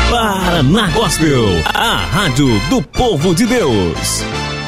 Paraná Gospel, a rádio do povo de Deus.